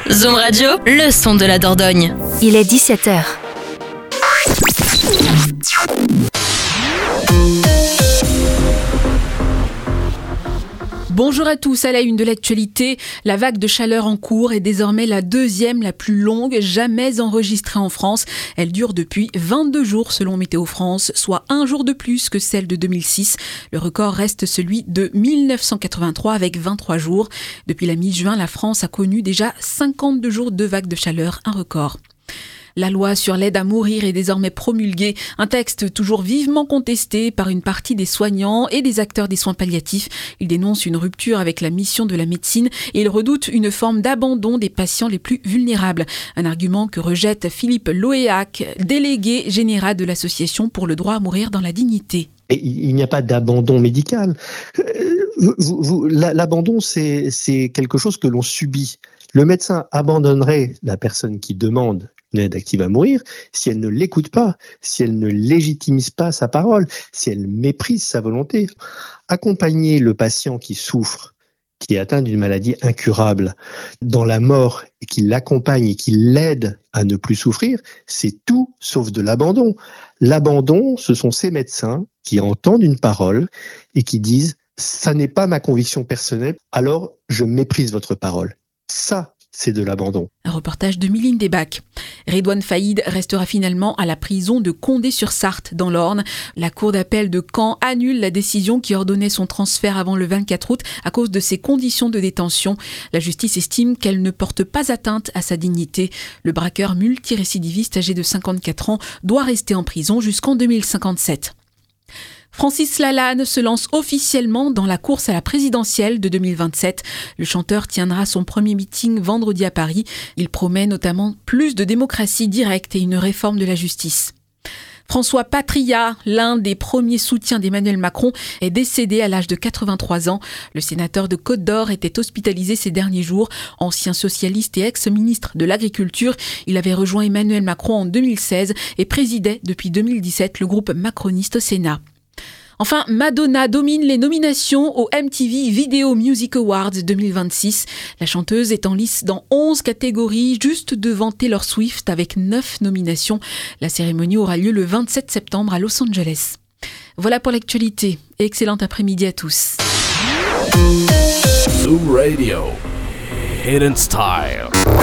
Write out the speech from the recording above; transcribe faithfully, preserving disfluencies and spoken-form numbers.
Zoom Radio, le son de la Dordogne. Il est dix-sept heures. Bonjour à tous, à la une de l'actualité, la vague de chaleur en cours est désormais la deuxième la plus longue jamais enregistrée en France. Elle dure depuis vingt-deux jours selon Météo France, soit un jour de plus que celle de deux mille six. Le record reste celui de mille neuf cent quatre-vingt-trois avec vingt-trois jours. Depuis la mi-juin, la France a connu déjà cinquante-deux jours de vague de chaleur, un record. La loi sur l'aide à mourir est désormais promulguée, un texte toujours vivement contesté par une partie des soignants et des acteurs des soins palliatifs. Il dénonce une rupture avec la mission de la médecine et il redoute une forme d'abandon des patients les plus vulnérables. Un argument que rejette Philippe Loéac, délégué général de l'Association pour le droit à mourir dans la dignité. Et il n'y a pas d'abandon médical. Vous, vous, l'abandon, c'est, c'est quelque chose que l'on subit. Le médecin abandonnerait la personne qui demande une aide active à mourir si elle ne l'écoute pas, si elle ne légitimise pas sa parole, si elle méprise sa volonté. Accompagner le patient qui souffre, qui est atteint d'une maladie incurable, dans la mort, et qui l'accompagne et qui l'aide à ne plus souffrir, c'est tout sauf de l'abandon. L'abandon, ce sont ces médecins qui entendent une parole et qui disent « ça n'est pas ma conviction personnelle, alors je méprise votre parole ». Ça, c'est de l'abandon. Un reportage de Miline Desbacs. Redouane Faïd restera finalement à la prison de Condé-sur-Sarthe dans l'Orne. La cour d'appel de Caen annule la décision qui ordonnait son transfert avant le vingt-quatre août à cause de ses conditions de détention. La justice estime qu'elle ne porte pas atteinte à sa dignité. Le braqueur multirécidiviste âgé de cinquante-quatre ans doit rester en prison jusqu'en deux mille cinquante-sept. Francis Lalanne se lance officiellement dans la course à la présidentielle de deux mille vingt-sept. Le chanteur tiendra son premier meeting vendredi à Paris. Il promet notamment plus de démocratie directe et une réforme de la justice. François Patriat, l'un des premiers soutiens d'Emmanuel Macron, est décédé à l'âge de quatre-vingt-trois ans. Le sénateur de Côte-d'Or était hospitalisé ces derniers jours. Ancien socialiste et ex-ministre de l'Agriculture, il avait rejoint Emmanuel Macron en deux mille seize et présidait depuis deux mille dix-sept le groupe macroniste au Sénat. Enfin, Madonna domine les nominations au M T V Video Music Awards deux mille vingt-six. La chanteuse est en lice dans onze catégories, juste devant Taylor Swift avec neuf nominations. La cérémonie aura lieu le vingt-sept septembre à Los Angeles. Voilà pour l'actualité. Excellent après-midi à tous. Zoom Radio. Hidden Style.